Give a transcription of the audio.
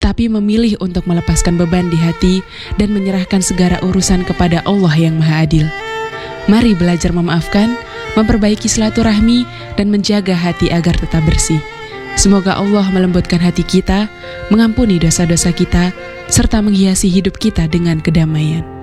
tetapi memilih untuk melepaskan beban di hati dan menyerahkan segala urusan kepada Allah yang Maha Adil. Mari belajar memaafkan, memperbaiki silaturahmi, dan menjaga hati agar tetap bersih. Semoga Allah melembutkan hati kita, mengampuni dosa-dosa kita, serta menghiasi hidup kita dengan kedamaian.